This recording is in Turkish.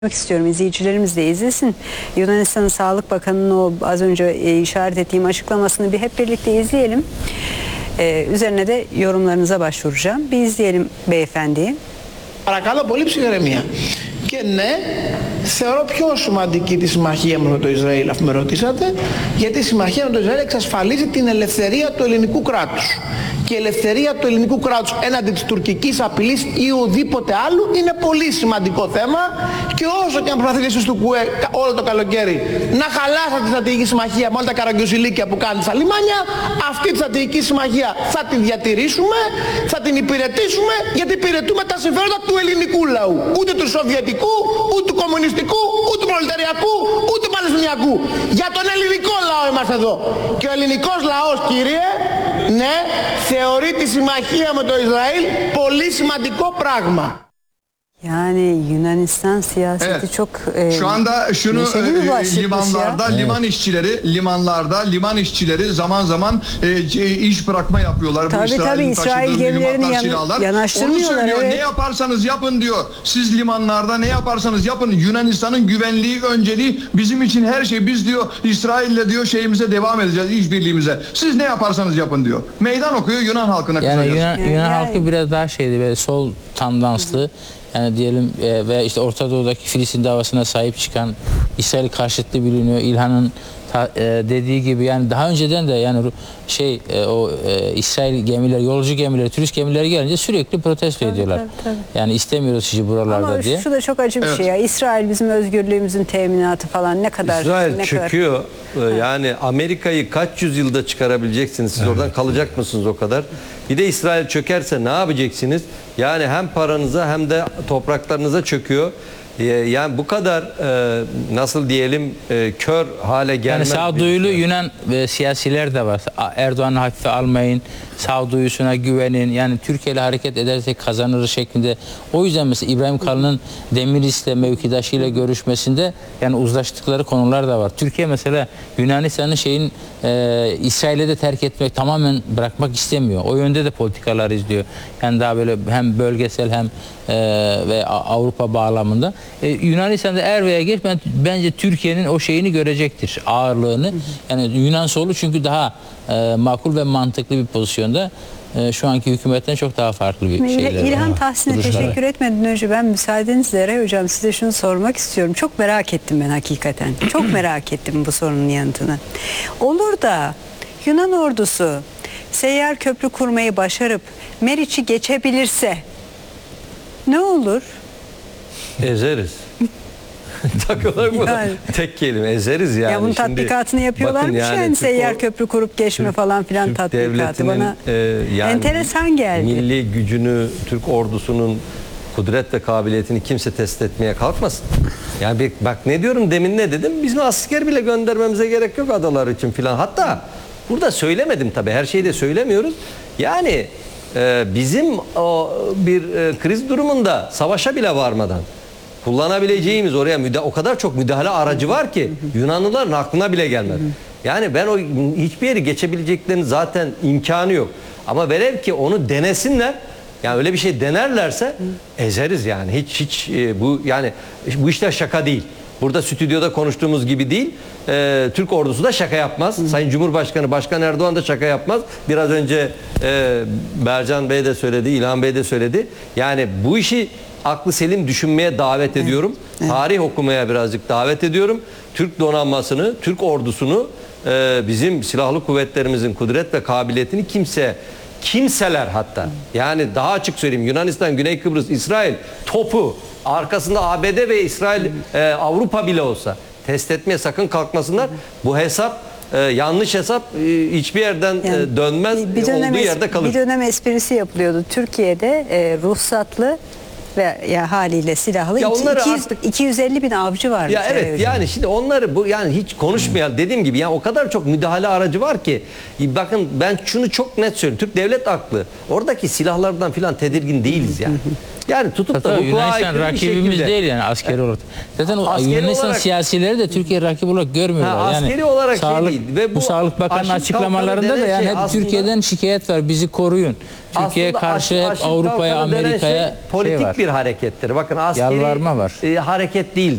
istiyorum. İzleyicilerimiz de izlesin. Yunanistan'ın Sağlık Bakanı'nın o az önce işaret ettiğim açıklamasını bir hep birlikte izleyelim. Üzerine de yorumlarınıza başvuracağım. Bir izleyelim beyefendiyi. Παρακαλώ πολύ ψυχραιμία. Και ναι, θεωρώ πιο σημαντική τη συμμαχία με το Ισραήλ, αφού με ρωτήσατε, γιατί η συμμαχία με το Ισραήλ εξασφαλίζει την ελευθερία του ελληνικού κράτους. Και η ελευθερία του ελληνικού κράτους έναντι της τουρκικής απειλής ή ουδήποτε άλλου είναι πολύ σημαντικό θέμα. Και όσο και αν προσπαθείτε εσείς του ΚΟΕ όλο το καλοκαίρι να χαλάσετε τη στρατηγική συμμαχία με όλα τα καραγκιόζηλίκια που κάνετε στα λιμάνια, αυτή τη στρατηγική συμμαχία θα την διατηρήσουμε, θα την υπηρετήσουμε, γιατί υπηρετούμε τα συμφέροντα του ελληνικού λαού. Ούτε του σοβιετικού, ούτε του κομμουνιστικού, ούτε του προλεταριακού, ούτε του παλαιστινιακού. Για τον ελληνικό λαό είμαστε εδώ. Και ο ελληνικός λαός, κύριε, ναι, θεωρεί τη συμμαχία με το Ισραήλ πολύ σημαντικό πράγμα. Yani Yunanistan siyaseti Evet. çok Şu anda şunu limanlarda ya. limanlarda liman işçileri zaman zaman iş bırakma yapıyorlar. Tabii, İsrail gemilerini yanaştırmıyorlar. Onu söylüyor. Evet. Ne yaparsanız yapın diyor. Siz limanlarda ne yaparsanız yapın. Yunanistan'ın güvenliği önceliği, bizim için her şey. Biz diyor İsrail'le diyor şeyimize devam edeceğiz, işbirliğimize. Siz ne yaparsanız yapın diyor. Meydan okuyor Yunan halkına. Yani Yunan halkı biraz daha şeydi ve sol tandanslı. Yani diyelim ve işte Orta Doğu'daki Filistin davasına sahip çıkan, İsrail karşıtlı biliniyor. İlhan'ın dediği gibi, yani daha önceden de yani İsrail gemileri, yolcu gemileri, turist gemileri gelince sürekli protesto ediyorlar. Tabii. Yani istemiyoruz sizi buralarda Ama diye. şu da çok acı bir şey ya. İsrail bizim özgürlüğümüzün teminatı falan, ne kadar İsrail çöküyor. Yani Amerika'yı kaç yüzyılda çıkarabileceksiniz? Siz oradan kalacak mısınız o kadar? Bir de İsrail çökerse ne yapacaksınız? Yani hem paranıza hem de topraklarınıza çöküyor. Yani bu kadar nasıl diyelim kör hale gelmez. Yani sağduyulu Yunan siyasiler de var. Erdoğan'ı hafife almayın, sağduyusuna güvenin. Yani Türkiye ile hareket edersek kazanırız şeklinde. O yüzden mesela İbrahim Kalın'ın Demirel'le mevkidaşıyla görüşmesinde yani uzlaştıkları konular da var. Türkiye mesela Yunanistan'ın İsrail'e de terk etmek, tamamen bırakmak istemiyor. O yönde de politikalar izliyor. Yani daha böyle hem bölgesel hem ve Avrupa bağlamında. Yunanistan'da er veya geç bence Türkiye'nin o şeyini görecektir, ağırlığını. Yani Yunan solu çünkü daha makul ve mantıklı bir pozisyonda. Şu anki hükümetten çok daha farklı bir şeyler. İlhan Tahsin'e teşekkür etmeden önce ben müsaadenizle Eray Hocam size şunu sormak istiyorum. Çok merak ettim ben hakikaten. Çok merak ettim bu sorunun yanıtını. Olur da Yunan ordusu seyyar köprü kurmayı başarıp Meriç'i geçebilirse ne olur? Ezeriz. Takılır mı? Yani. Tek kelime ezeriz yani. Ya bunun tatbikatını yapıyorlarmış yani seyyar köprü kurup geçme falan filan Türk tatbikatı devletinin, bana yani enteresan geldi. Milli gücünü, Türk ordusunun kudret ve kabiliyetini kimse test etmeye kalkmasın. Yani bak ne diyorum, demin ne dedim? Bizim asker bile göndermemize gerek yok adalar için filan. Hatta burada söylemedim tabii, her şeyi de söylemiyoruz. Yani bizim bir kriz durumunda savaşa bile varmadan kullanabileceğimiz oraya o kadar çok müdahale aracı var ki Yunanlıların aklına bile gelmez. Yani ben hiçbir yeri geçebileceklerinin zaten imkanı yok. Ama velev ki onu denesinler. Yani öyle bir şey denerlerse ezeriz yani. Hiç bu işler şaka değil. Burada stüdyoda konuştuğumuz gibi değil. Türk ordusu da şaka yapmaz. Sayın Cumhurbaşkanı, Başkan Erdoğan da şaka yapmaz. Biraz önce Bercan Bey de söyledi, İlhan Bey de söyledi. Yani bu işi aklı selim düşünmeye davet ediyorum. Tarih okumaya birazcık davet ediyorum. Türk donanmasını, Türk ordusunu, bizim silahlı kuvvetlerimizin kudret ve kabiliyetini kimseler hatta, yani daha açık söyleyeyim, Yunanistan, Güney Kıbrıs, İsrail topu arkasında ABD ve İsrail, Avrupa bile olsa test etmeye sakın kalkmasınlar. Bu hesap yanlış hesap, hiçbir yerden dönmez, olduğu yerde kalır. Bir dönem esprisi yapılıyordu. Türkiye'de ruhsatlı ve haliyle silahlı 250 bin avcı var. Ya evet, yani şimdi onları yani hiç konuşmayan, dediğim gibi yani o kadar çok müdahale aracı var ki, bakın ben şunu çok net söyleyeyim. Türk devlet aklı oradaki silahlardan filan tedirgin değiliz yani. Yani tutup da Tabii hukuka Yunanistan aykırı bir rakibimiz şekilde. değil yani askeri olarak. Zaten o Askeri Yunanistan olarak- siyasileri de Türkiye rakip olarak görmüyorlar. Ha, yani askeri olarak şey sağlık, değil. Ve bu bu Sağlık Bakanı'nın Aşık açıklamalarında Kalkanı da denen yani şey hep aslında- Türkiye'den şikayet var. Bizi koruyun. Türkiye'ye Aslında karşı hep Aşık Avrupa'ya, Kalkanı denen Amerika'ya politik şey var. bir harekettir. Bakın askeri Yalvarma var. hareket değildir.